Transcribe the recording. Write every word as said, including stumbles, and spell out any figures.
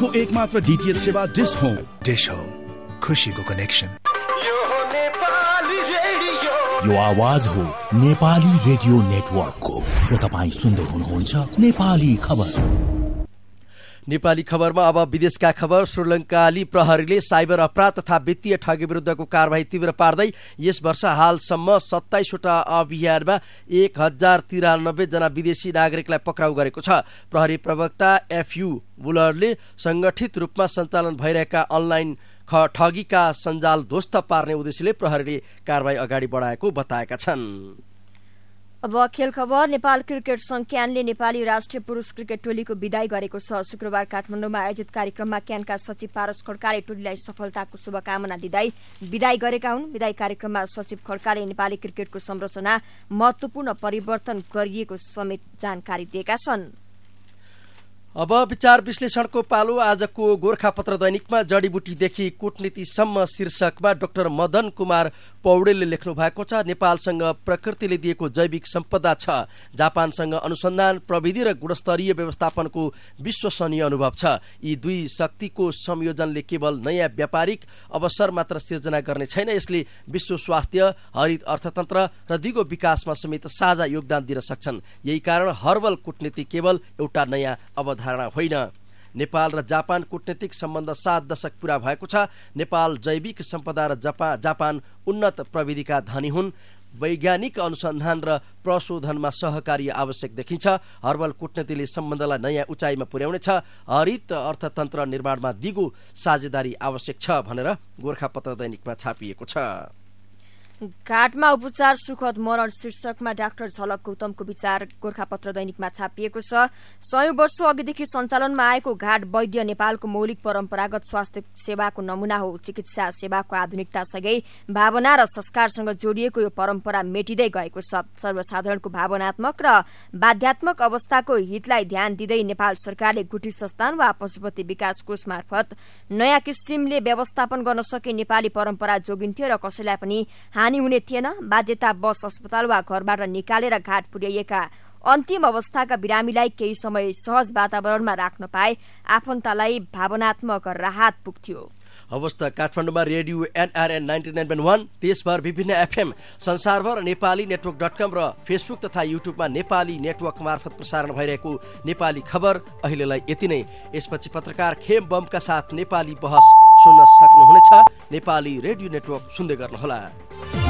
नेपालको एकमात्र डीटीएच सेवा डिश होम। डिश होम, खुशीको कनेक्सन। यो आवाज हो नेपाली रेडियो नेटवर्कको र तपाईँ सुन्दै हुनुहुन्छ नेपाली खबर। नेपाली खबरमा अब विदेशका खबर। श्रीलङ्काली प्रहरीले साइबर अपराध तथा वित्तीय ठगी विरुद्धको कारबाही तीव्र पार्दै यस वर्ष हालसम्म सत्ताइसवटा अभियानमा एक हजार तिरानब्बे जना विदेशी नागरिकलाई पक्राउ गरेको छ। प्रहरी प्रवक्ता एफयू बुलरले संगठित रूपमा सञ्चालन भइरहेका अनलाइन ठगीका सञ्जाल ध्वस्त पार्ने उद्देश्यले प्रहरीले कारबाही अगाडि बढाएको बताएका छन्। अब खेल खबर। नेपाल क्रिकेट संघ क्यानले नेपाली राष्ट्रिय पुरुष क्रिकेट टोलीको विदाई गरेको छ। शुक्रबार काठमाडौँमा आयोजित कार्यक्रममा क्यानका सचिव पारस खड्काले टोलीलाई सफलताको शुभकामना दिँदै विदाई गरेका हुन्। विदाई कार्यक्रममा सचिव खड्काले नेपाली क्रिकेटको संरचना महत्वपूर्ण परिवर्तन गरिएको समेत जानकारी दिएका छन्। अब विचार विश्लेषणको पालो। आजको गोरखापत्र दैनिकमा जडीबुटीदेखि कूटनीतिसम्म शीर्षकमा डाक्टर मदन कुमार पौडेलले लेख्नु भएको छ। नेपालसँग प्रकृतिले दिएको जैविक सम्पदा छ, जापानसँग अनुसन्धान प्रविधि र गुणस्तरीय व्यवस्थापनको विश्वसनीय अनुभव छ। यी दुई शक्तिको संयोजनले केवल नयाँ व्यापारिक अवसर मात्र सिर्जना गर्ने छैन, यसले विश्व स्वास्थ्य, हरित अर्थतन्त्र र दिगो विकासमा समेत साझा योगदान दिन सक्छन्। यही कारण हर्बल कूटनीति केवल एउटा नयाँ अवधारणा होइन। नेपाल र जापान कूटनीतिक सम्बन्ध सात दशक पूरा भएको छ। नेपाल जैविक सम्पदा र जापान उन्नत प्रविधिका धनी हुन्। वैज्ञानिक अनुसन्धान र प्रशोधनमा सहकार्य आवश्यक देखिन्छ। हर्बल कूटनीतिले सम्बन्धलाई नयाँ उचाइमा पुर्याउनेछ। हरित अर्थतन्त्र निर्माणमा दिगो साझेदारी आवश्यक छ भनेर गोरखापत्र दैनिकमा छापिएको छ। घाटमा उपचार सुखद मरण शीर्षकमा डाक्टर झलक गौतमको विचार गोरखापत्र दैनिकमा छापिएको छ। सयौं वर्ष अघिदेखि सञ्चालनमा आएको घाट वैद्य नेपालको मौलिक परम्परागत स्वास्थ्य सेवाको नमूना हो। चिकित्सा सेवाको आधुनिकतासँगै भावना र संस्कारसँग जोडिएको यो परम्परा मेटिँदै गएको छ। सर्वसाधारणको भावनात्मक र बाध्यात्मक अवस्थाको हितलाई ध्यान दिँदै नेपाल सरकारले गुठी संस्थान वा पशुपति विकास कोष मार्फत नयाँ किसिमले व्यवस्थापन गर्न सके नेपाली परम्परा जोगिन्थ्यो र कसैलाई पनि हानि हुने थिएन। बाध्यता बस अस्पताल वा घरबाट निकालेर घाट पुर्याइएका अन्तिम अवस्थाका बिरामीलाई केही समय सहज वातावरणमा राख्न पाए आफन्तलाई भावनात्मक राहत पुग्थ्यो। अवस्था काठमाडौँमा radio NRN ninety nine point one, देशभर विभिन्न एफएम, संसारभर नेपाली नेटवर्क डट कम र फेसबुक तथा युट्युबमा नेपाली नेटवर्क मार्फत प्रसारण भइरहेको नेपाली खबर अहिलेलाई यति नै। यसपछि पत्रकार खेम बमका साथ नेपाली बहस सुन्न सक्नुहुनेछ। नेपाली रेडियो नेटवर्क सुन्दै गर्नुहोला।